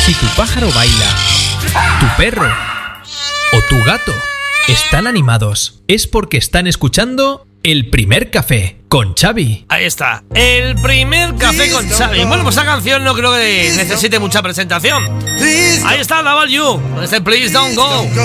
Si tu pájaro baila, tu perro o tu gato están animados, es porque están escuchando El Primer Café con Xavi. Ahí está, El Primer Café con Xavi. Bueno, pues esa canción no creo que necesite mucha presentación. Ahí está, Double You, con este Please Don't Go.